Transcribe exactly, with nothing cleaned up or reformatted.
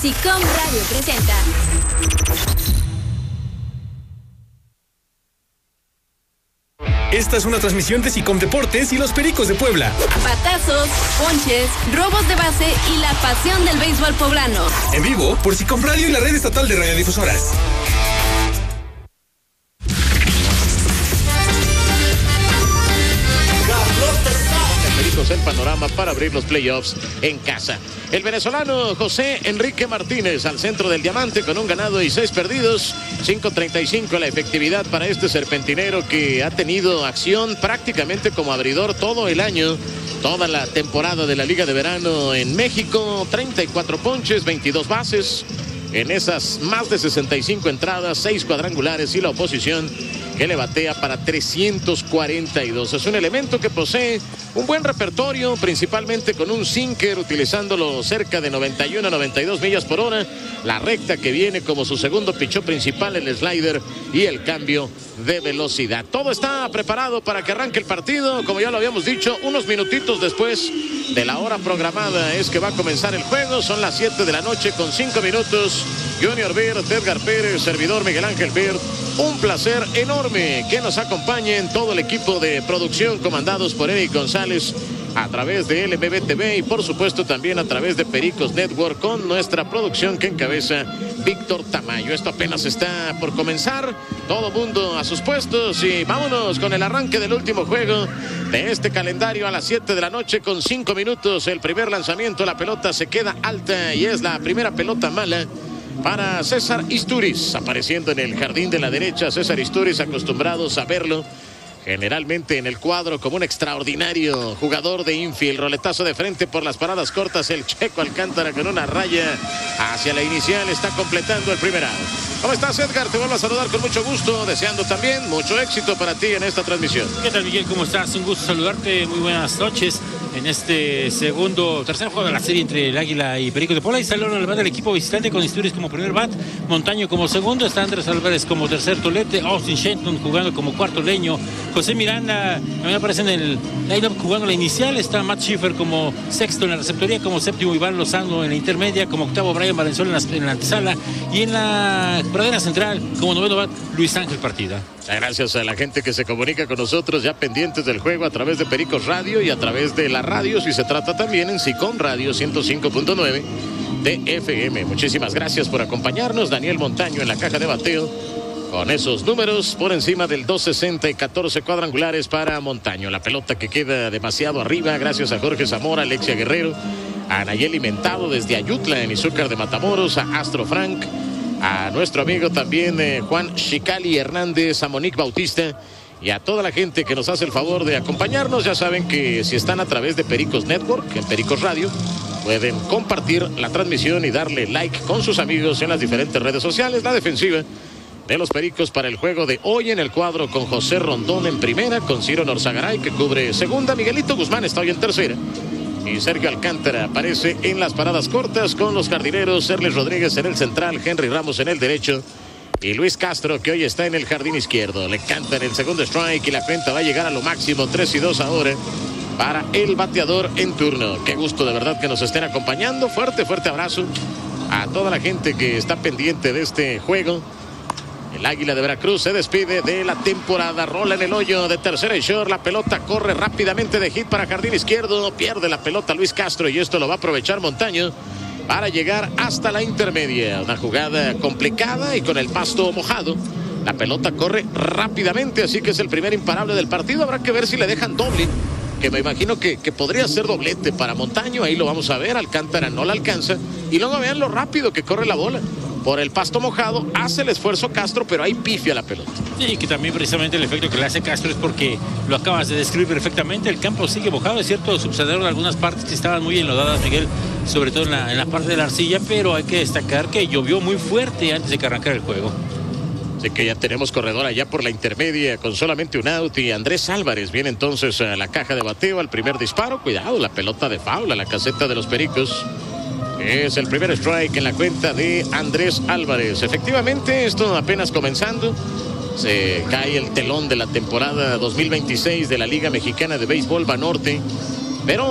SICOM Radio presenta. Esta es una transmisión de SICOM Deportes y los Pericos de Puebla. Batazos, ponches, robos de base y la pasión del béisbol poblano. En vivo por SICOM Radio y la red estatal de radiodifusoras. El panorama para abrir los playoffs en casa. El venezolano José Enrique Martínez al centro del diamante con un ganado y seis perdidos. cinco treinta y cinco la efectividad para este serpentinero que ha tenido acción prácticamente como abridor todo el año, toda la temporada de la Liga de Verano en México. treinta y cuatro ponches, veintidós bases. En esas más de sesenta y cinco entradas, seis cuadrangulares y la oposición que le batea para trescientos cuarenta y dos. Es un elemento que posee un buen repertorio, principalmente con un sinker, utilizándolo cerca de noventa y uno a noventa y dos millas por hora. La recta que viene como su segundo pichó principal, el slider y el cambio de velocidad. Todo está preparado para que arranque el partido. Como ya lo habíamos dicho, unos minutitos después de la hora programada es que va a comenzar el juego. Son las siete de la noche con cinco minutos. Junior Bird, Edgar Pérez, servidor Miguel Ángel Bird. Un placer enorme que nos acompañen todo el equipo de producción comandados por Eric González a través de L M B T V y por supuesto también a través de Pericos Network con nuestra producción que encabeza Víctor Tamayo. Esto apenas está por comenzar, todo mundo a sus puestos y vámonos con el arranque del último juego de este calendario a las siete de la noche con cinco minutos. El primer lanzamiento, la pelota se queda alta y es la primera pelota mala para César Isturiz, apareciendo en el jardín de la derecha. César Isturiz, acostumbrados a verlo generalmente en el cuadro como un extraordinario jugador de infield. Roletazo de frente por las paradas cortas, el Checo Alcántara con una raya hacia la inicial, está completando el primer out. ¿Cómo estás, Edgar? Te vuelvo a saludar con mucho gusto, deseando también mucho éxito para ti en esta transmisión. ¿Qué tal, Miguel? ¿Cómo estás? Un gusto saludarte, muy buenas noches en este segundo, tercer juego de la serie entre el Águila y Pericos de Puebla. Y salió al bat del equipo visitante con Isturiz como primer bat, Montaño como segundo, está Andrés Álvarez como tercer tolete, Austin Shenton jugando como cuarto leño, José Miranda también aparece en el line-up jugando la inicial, está Matt Schiffer como sexto en la receptoría, como séptimo Iván Lozano en la intermedia, como octavo Brian Valenzuela en la, en la antesala y en la pradera central como noveno bat Luis Ángel Partida. Gracias a la gente que se comunica con nosotros ya pendientes del juego a través de Pericos Radio y a través de la radio, si se trata también en SICOM Radio ciento cinco punto nueve de F M. Muchísimas gracias por acompañarnos. Daniel Montaño en la caja de bateo con esos números por encima del dos sesenta y catorce cuadrangulares para Montaño. La pelota que queda demasiado arriba gracias a Jorge Zamora, Alexia Guerrero, a Nayeli Mentado desde Ayutla en Izúcar de Matamoros, a Astro Frank, a nuestro amigo también eh, Juan Chicali Hernández, a Monique Bautista y a toda la gente que nos hace el favor de acompañarnos. Ya saben que si están a través de Pericos Network, en Pericos Radio, pueden compartir la transmisión y darle like con sus amigos en las diferentes redes sociales. La defensiva de los Pericos para el juego de hoy en el cuadro con José Rondón en primera, con Ciro Norzagaray que cubre segunda, Miguelito Guzmán está hoy en tercera y Sergio Alcántara aparece en las paradas cortas con los jardineros, Serles Rodríguez en el central, Henry Ramos en el derecho y Luis Castro que hoy está en el jardín izquierdo. Le canta en el segundo strike y la cuenta va a llegar a lo máximo, tres y dos ahora para el bateador en turno. Qué gusto de verdad que nos estén acompañando. Fuerte, fuerte abrazo a toda la gente que está pendiente de este juego. El Águila de Veracruz se despide de la temporada. Rola en el hoyo de tercera y short. La pelota corre rápidamente de hit para jardín izquierdo. Pierde la pelota Luis Castro y esto lo va a aprovechar Montaño para llegar hasta la intermedia. Una jugada complicada y con el pasto mojado. La pelota corre rápidamente, así que es el primer imparable del partido. Habrá que ver si le dejan doble, que me imagino que, que podría ser doblete para Montaño. Ahí lo vamos a ver. Alcántara no la alcanza. Y luego vean lo rápido que corre la bola. Por el pasto mojado, hace el esfuerzo Castro, pero ahí pifia la pelota. Sí, que también precisamente el efecto que le hace Castro es porque lo acabas de describir perfectamente. El campo sigue mojado, es cierto, subsuelaron algunas partes que estaban muy enlodadas, Miguel, sobre todo en la, en la parte de la arcilla, pero hay que destacar que llovió muy fuerte antes de que arrancara el juego. Así que ya tenemos corredor allá por la intermedia con solamente un out y Andrés Álvarez viene entonces a la caja de bateo al primer disparo. Cuidado, la pelota de foul a la caseta de los Pericos. Es el primer strike en la cuenta de Andrés Álvarez. Efectivamente, esto apenas comenzando. Se cae el telón de la temporada dos mil veintiséis de la Liga Mexicana de Béisbol Banorte. Pero